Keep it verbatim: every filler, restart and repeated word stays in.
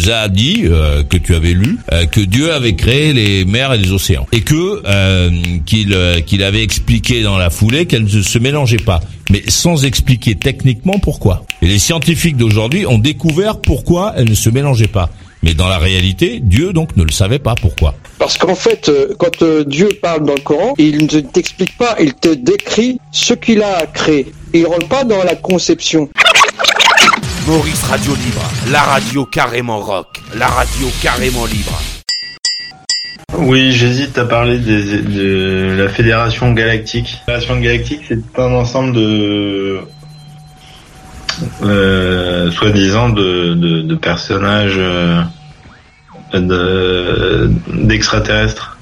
nous a dit, euh, que tu avais lu, euh, que Dieu avait créé les mers et les océans. Et que euh, qu'il, euh, qu'il avait expliqué dans la foulée qu'elles ne se mélangeaient pas. Mais sans expliquer techniquement pourquoi. Et les scientifiques d'aujourd'hui ont découvert pourquoi elles ne se mélangeaient pas. Mais dans la réalité, Dieu donc ne le savait pas pourquoi. Parce qu'en fait, quand Dieu parle dans le Coran, il ne t'explique pas, il te décrit ce qu'il a créé. Il ne rentre pas dans la conception. Maurice Radio Libre, la radio carrément rock, la radio carrément libre. Oui, j'hésite à parler des, de la Fédération Galactique. La Fédération Galactique, c'est un ensemble de... Euh, soi-disant de, de, de personnages euh, de, d'extraterrestres.